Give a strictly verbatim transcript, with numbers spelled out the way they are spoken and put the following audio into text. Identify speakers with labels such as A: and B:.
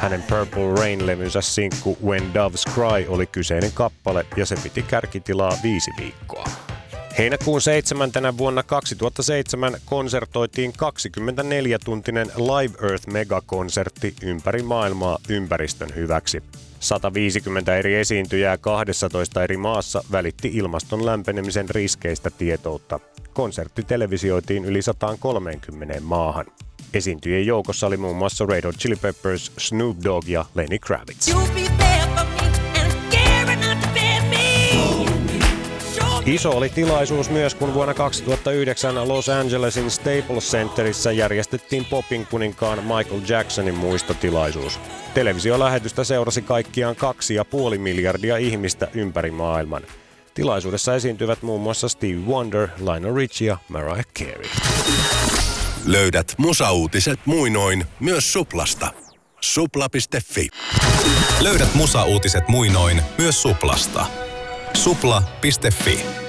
A: Hänen Purple Rain-levynsä sinkku When Doves Cry oli kyseinen kappale ja se piti kärkitilaa viisi viikkoa. Heinäkuun seitsemäntenä vuonna kaksituhattaseitsemän konsertoitiin kaksikymmentäneljätuntinen Live Earth megakonsertti ympäri maailmaa ympäristön hyväksi. sata viisikymmentä eri esiintyjää kahdessatoista eri maassa välitti ilmaston lämpenemisen riskeistä tietoutta. Konsertti televisioitiin yli sata kolmekymmentä maahan. Esiintyjien joukossa oli muun muassa Red Hot Chili Peppers, Snoop Dogg ja Lenny Kravitz. Iso oli tilaisuus myös, kun vuonna kaksituhattayhdeksän Los Angelesin Staples Centerissä järjestettiin popin kuninkaan Michael Jacksonin muistotilaisuus. Televisiolähetystä seurasi kaikkiaan kaksi ja puoli miljardia ihmistä ympäri maailman. Tilaisuudessa esiintyvät muun muassa Stevie Wonder, Lionel Richie ja Mariah Carey.
B: Löydät musauutiset muinoin myös Suplasta. supla piste fi.
C: Löydät musauutiset muinoin myös Suplasta. supla piste fi.